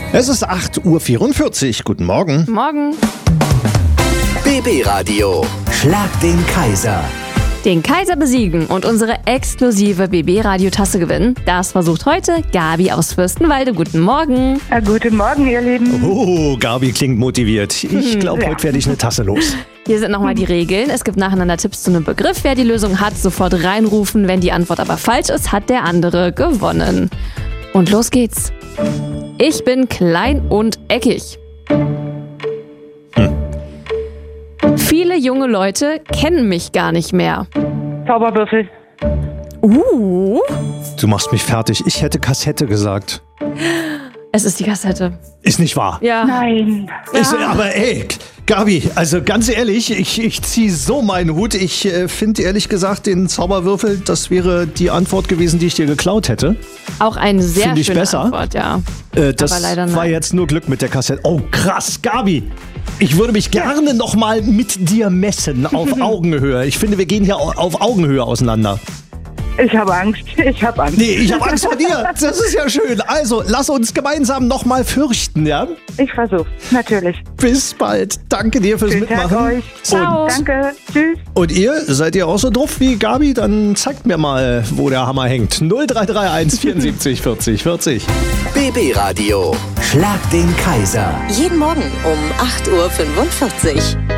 Es ist 8:44 Uhr. Guten Morgen. Morgen. BB Radio. Schlag den Kaiser. Den Kaiser besiegen und unsere exklusive BB-Radio-Tasse gewinnen. Das versucht heute Gabi aus Fürstenwalde. Guten Morgen. Guten Morgen, ihr Lieben. Oh, Gabi klingt motiviert. Ich glaube, heute werde ich eine Tasse los. Hier sind nochmal die Regeln. Es gibt nacheinander Tipps zu einem Begriff. Wer die Lösung hat, sofort reinrufen. Wenn die Antwort aber falsch ist, hat der andere gewonnen. Und los geht's. Ich bin klein und eckig. Viele junge Leute kennen mich gar nicht mehr. Zauberwürfel. Du machst mich fertig. Ich hätte Kassette gesagt. Es ist die Kassette. Ist nicht wahr. Ja. Nein. Aber ey, Gabi, also ganz ehrlich, ich ziehe so meinen Hut. Ich finde ehrlich gesagt, den Zauberwürfel, das wäre die Antwort gewesen, die ich dir geklaut hätte. Auch eine sehr Finde ich schöne besser. Antwort, ja. Das Aber leider war nein. jetzt nur Glück mit der Kassette. Oh, krass, Gabi. Ich würde mich gerne nochmal mit dir messen auf Augenhöhe. Ich finde, wir gehen hier auf Augenhöhe auseinander. Ich habe Angst. Nee, ich habe Angst vor dir. Das ist ja schön. Also, lass uns gemeinsam nochmal fürchten, ja? Ich versuch's, natürlich. Bis bald. Danke dir fürs Schönen Tag Mitmachen. euch. Ciao. Danke. Tschüss. Und ihr, seid ihr auch so drauf wie Gabi? Dann zeigt mir mal, wo der Hammer hängt. 0331 74 40 40. BB Radio. Schlag den Kaiser. Jeden Morgen um 8:45 Uhr.